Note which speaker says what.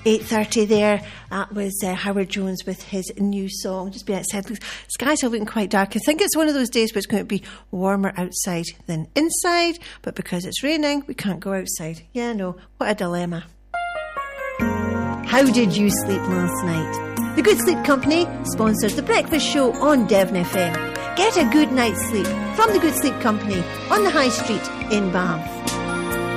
Speaker 1: 8:30 there. That was Howard Jones with his new song. Just being outside. The skies are looking quite dark. I think it's one of those days where it's going to be warmer outside than inside, but because it's raining, we can't go outside. Yeah, no. What a dilemma. How did you sleep last night? The Good Sleep Company sponsors the breakfast show on Devon FM. Get a good night's sleep from the Good Sleep Company on the High Street in Bath.